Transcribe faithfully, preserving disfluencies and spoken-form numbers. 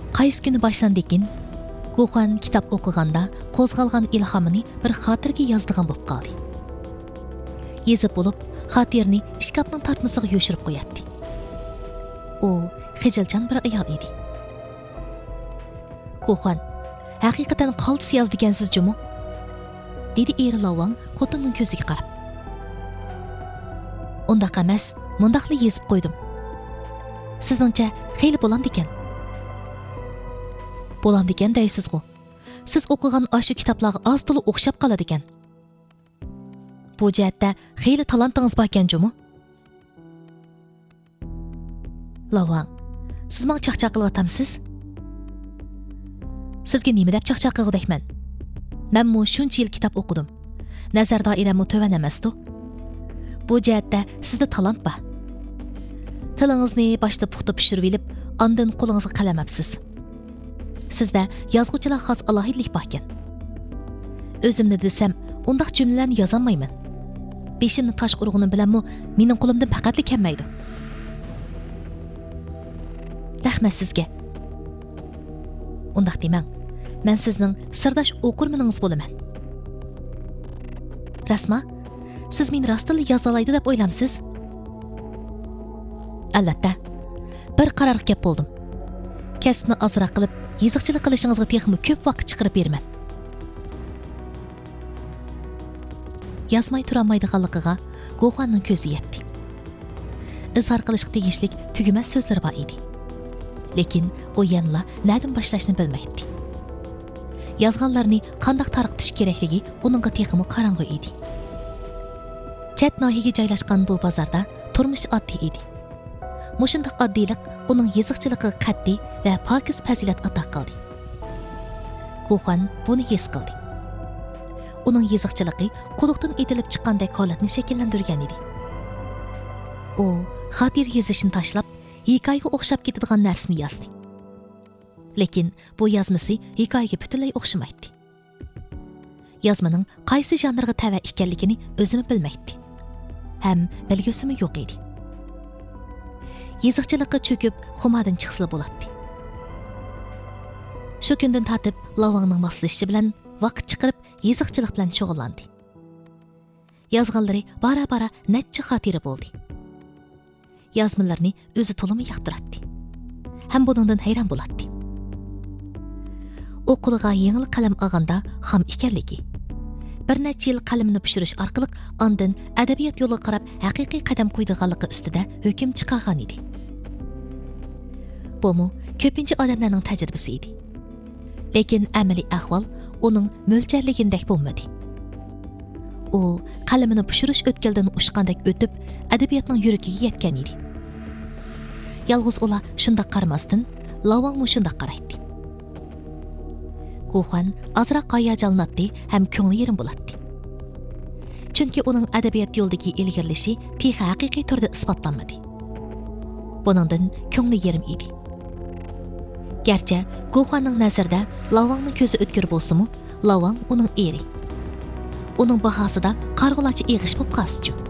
Qaysi kuni boshlandikin, Guxan kitob o'qiganda qo'zg'algan ilhomini bir xotirga yozdigan bo'lib qoldi. Yezib bo'lib, xotirni ishkapning tortmasiga yo'shirib qo'yatdi. U xijilchan bir ayol edi. Guxan, haqiqatan qaltis yozdigansiz jumu? Dedi eri Lavang xotinning ko'ziga qarab. Undaq emas, mundaqli yezib qo'ydim. Sizningcha xeyli bo'lamdikan? Bo'lamdikan deysiz-ku. Siz o'qigan ashu kitoblarga oz to'la o'xshab qoladi ekan. Bu jihatda xeyli talantingiz bor ekan jumu? Lavang, siz menga chaqchaq qilyapsiz? Sizga nima deb chaqchaq qilgudakman? Men mu shuncha yil kitob o'qidim. Nazar doiramni to'van emasdi. Bu jihatda sizda talant bor. Tilingizni boshda puxta pishirib olib, ondan qo'lingizga qalam olibsiz. Sizda yozuvchilar xos alohidlik bor ekan. O'zimni desam, undaq jumlalarni yozolmayman. Beshimni tosh urg'ini bilanmi, mening qo'limdan faqatli kelmaydi. Rahmat sizga. Undaq demang. Men sizning sirdosh o'qirmaningiz bo'laman. Rasma, siz meni rostli yoza oladi deb o'ylamsiz? Albatta. Bir qarorga kelib bo'ldim. Kasbni ozroq qilib, yeziqchilik qilishingizga texmi ko'p vaqt chiqarib berman. Yozmay turolmaydiganligiga Guxanning ko'zi yetdi. Izhor qilishga tegishlik tugumas so'zlar bor edi. Lekin u yanla na'dan boshlashni bilmaydi. Yozganlarni qanday tarqitish kerakligi uningga texmi qorong'u edi. Chet nohiga joylashgan bu bozorda turmush oddiy edi. Mushundaq oddiylik uning yeziqchiligiga qat'iy va pokiz fazilat ato qildi. Guxan buni his qildi. Uning yeziqchiligi quduqdan etilib chiqqandek holatni shakllantirgan edi. U xotir yozishni tashlab, hikoyaga o'xshab ketadigan narsani yozdi. Lekin bu yozmasi hikoyaga butunlay o'xshamaydi. Yozmaning qaysi janrga tava ekanligini o'zim bilmaydi. Ham bilgusimi yo'q edi. Yeziqchilikqa cho'kib, xumadan chiqsa bo'ladi. Shu kundan tatib Lavangning moslashishi bilan vaqt chiqarib yeziqchilik bilan shug'ullandi. Yozganlari bara-bara necha xotira bo'ldi. Yozmalarni o'zi to'limi yoqtiradi. Ham bundan hayron bo'ladi. U qo'liga yengil qalam olganda ham ekanligi. Bir necha yil qalamini pishirish orqali ondan adabiyot yo'liga qarab haqiqiy qadam qo'ydiganligi ustida hukm chiqargan edi. Bu-mu ko'pincha odamlarning tajribasi edi. Lekin amaliy ahvol uning mo'ljalligidek bo'lmadi. U qalamini pishirish o'tkaldan ushqandek o'tib, adabiyotning yuragiga yetgan edi. Yalg'iz ular shunda qaramasdan, Lavang mu shunda qaraydi. Guxan azroq hayajonlanadi ham ko'ngli yerim bo'ladi. Chunki uning adabiyot yo'lidagi ilgirilishi texa haqiqiy turda isbotlanmadi. Buningdan ko'ngli yerim edi. Garchi Guxanning nazarida Lavangning ko'zi o'tkir bo'lsa-mu, Lavang uning eri. Uning bahosida qarg'ulachi eg'ish bo'lib qolsa-chu.